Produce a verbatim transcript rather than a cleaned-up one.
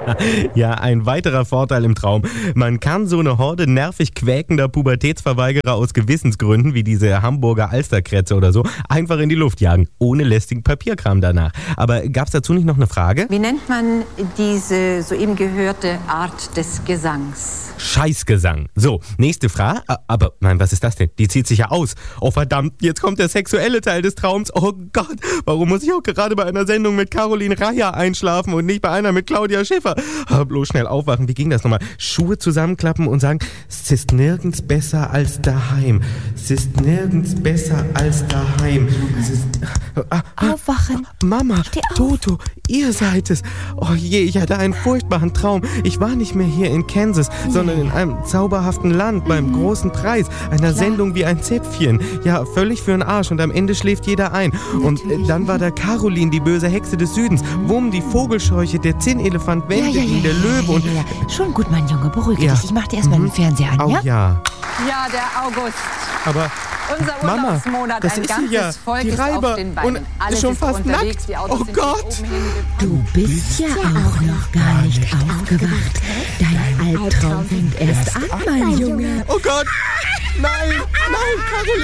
Ja, ein weiterer Vorteil im Traum. Man kann so eine Horde nervig quäkender Pubertätsverweigerer aus Gewissensgründen, wie diese Hamburger Alsterkrätze oder so, einfach in die Luft jagen, ohne lästigen Papierkram danach. Aber gab's dazu nicht noch eine Frage? Wie nennt man diese soeben gehörte Art des Gesangs? Scheißgesang. So, nächste Frage. Aber, nein, was ist das denn? Die zieht sich ja aus. Oh verdammt, jetzt kommt der sexuelle Teil des Traums. Oh Gott, warum muss ich auch gerade bei einer Sendung mit Caroline Reiher einschlafen und nicht bei einer mit Claudia Schiffer? Oh, bloß schnell aufwachen, wie ging das nochmal? Schuhe zusammenklappen und sagen, es ist nirgends besser als daheim. Es ist nirgends besser als daheim. Es ist... Ah, ah, Aufwachen. Mama, Steh auf. Toto, ihr seid es. Oh je, ich hatte einen furchtbaren Traum. Ich war nicht mehr hier in Kansas, sondern in einem zauberhaften Land beim großen Preis, einer Sendung wie ein Zäpfchen. Ja, völlig für den Arsch und am Ende schläft jeder ein. Und äh, dann war da Caroline, die böse Hexe des Südens, Wumm, die Vogelscheuche, der Zinnelefant, Wendedin, der Löwe und... ja, ja. Schon gut, mein Junge, beruhige Ja. dich. Ich mach dir erstmal Mhm. den Fernseher an, Oh ja? ja, Ja, der August. aber... Unser Mama, Urlaubsmonat, das ein ist ganzes sie ja, Volk die ist Reiber. auf den Beinen. Und Alles schon ist fast unterwegs, nackt. die Autos Oh sind Gott. bis oben hin. Du bist ja auch noch gar nicht aufgewacht. Dein Albtraum fängt erst an, mein Junge. Oh Gott! Nein, nein, Caroline!